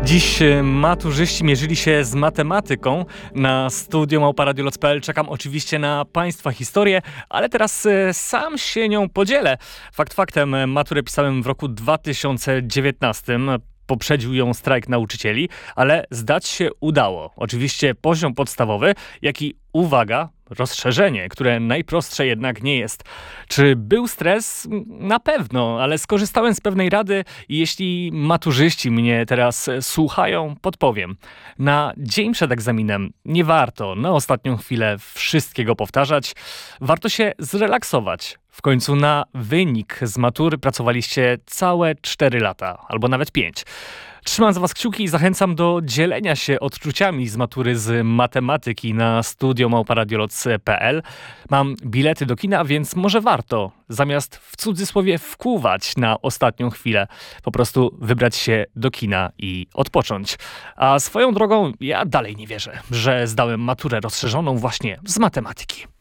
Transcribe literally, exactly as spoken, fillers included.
Dziś e, maturzyści mierzyli się z matematyką. Na studium małpa-radio kropka p l czekam oczywiście na Państwa historię, ale teraz e, sam się nią podzielę. Fakt faktem, e, maturę pisałem w roku dwa tysiące dziewiętnastym. Poprzedził ją strajk nauczycieli, ale zdać się udało. Oczywiście poziom podstawowy, jak i, uwaga, rozszerzenie, które najprostsze jednak nie jest. Czy był stres? Na pewno, ale skorzystałem z pewnej rady i jeśli maturzyści mnie teraz słuchają, podpowiem. Na dzień przed egzaminem nie warto na ostatnią chwilę wszystkiego powtarzać. Warto się zrelaksować. W końcu na wynik z matury pracowaliście całe cztery lata, albo nawet pięć. Trzymam za was kciuki i zachęcam do dzielenia się odczuciami z matury z matematyki na studio małpa radio kropka p l. Mam bilety do kina, więc może warto, zamiast w cudzysłowie wkuwać na ostatnią chwilę, po prostu wybrać się do kina i odpocząć. A swoją drogą ja dalej nie wierzę, że zdałem maturę rozszerzoną właśnie z matematyki.